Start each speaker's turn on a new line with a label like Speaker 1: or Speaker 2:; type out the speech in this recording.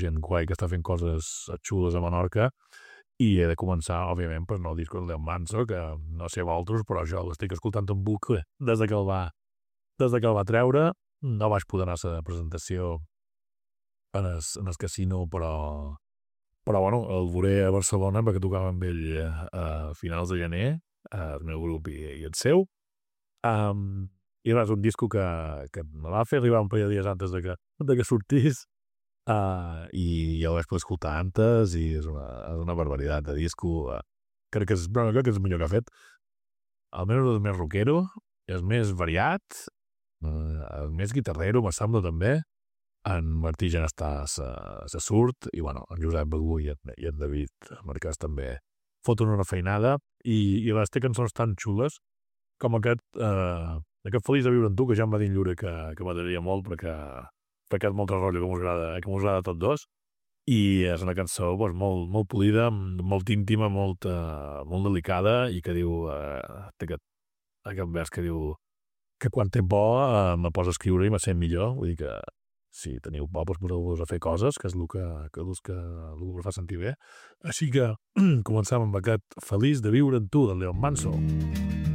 Speaker 1: gent guai que està fent coses xules a Menorca, i he de començar, òbviament, per nou disc del Leon Manso, que no sé vosaltres, però jo l'estic escoltant en bucle des que el va treure. No vaig poder anar a la presentació en el casino, però bueno, el veuré a Barcelona perquè tocava amb ell a finals de gener, el meu grup i el seu. I res, un disco que me va fer arribar un parell de dies antes de que sortís, i ja ho vaig poder escoltar antes, i és una barbaritat de disco. Crec que és el millor que ha fet. Almenys és més rockero, és més variat, el més guitarrero, me sembla també. En Martí ja està se surt, i bueno, en Josep Begú i en David Marquès també foten una feinada, i les té cançons tan xules com aquest Feliç de viure amb tu, que ja em va dir en Llure que m'agradaria molt perquè és molt rotllo que mos agrada a tots dos, i és una cançó doncs, molt polida, molt íntima, molt delicada, i que diu té aquest vers que diu que quan té por me posa a escriure i me sent millor. Vull dir que si teniu por, doncs poseu-vos a fer coses, que és el que us fa sentir bé. Així que començam amb aquest Feliç de viure amb tu, del Leon Manso.